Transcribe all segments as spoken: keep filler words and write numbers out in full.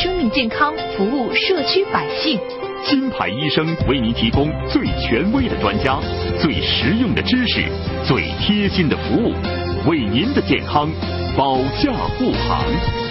生命健康，服务社区百姓。 金牌医生为您提供最权威的专家、最实用的知识、最贴心的服务，为您的健康保驾护航。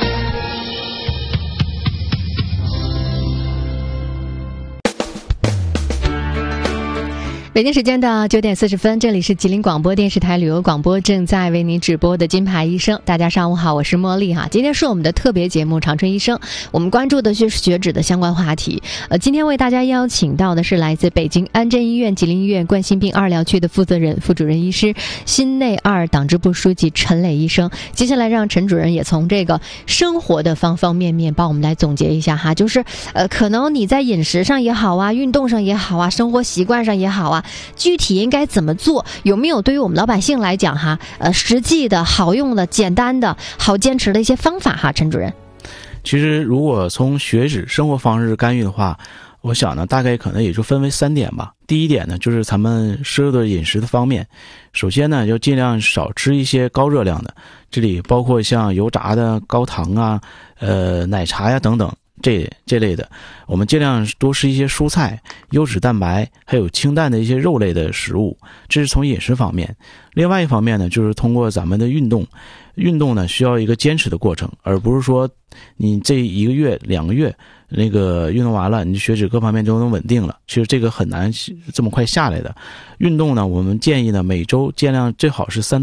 北京时间的九点四十分，这里是吉林广播电视台旅游广播，正在为您直播的金牌医生。大家上午好，我是茉莉哈。今天是我们的特别节目长春医生，我们关注的是血脂的相关话题。呃，今天为大家邀请到的是来自北京安贞医院吉林医院冠心病二疗区的负责人、副主任医师、心内二党支部书记陈磊医生。接下来让陈主任也从这个生活的方方面面帮我们来总结一下哈，就是呃，可能你在饮食上也好啊，运动上也好啊，生活习惯上也好啊，具体应该怎么做？有没有对于我们老百姓来讲哈，呃，实际的好用的、简单的、好坚持的一些方法哈，陈主任。 其实，如果从血脂生活方式干预的话，我想呢，大概可能也就分为三点吧。第一点呢，就是咱们摄入的饮食的方面，首先呢，要尽量少吃一些高热量的，这里包括像油炸的、高糖啊、呃奶茶呀等等。这这类的，我们尽量多吃一些蔬菜、优质蛋白，还有清淡的一些肉类的食物，这是从饮食方面。另外一方面呢，就是通过咱们的运动，运动呢需要一个坚持的过程，而不是说你这一个月、两个月那个运动完了，你血脂各方面都能稳定了。其实这个很难这么快下来的。运动呢，我们建议呢，每周尽量最好是三到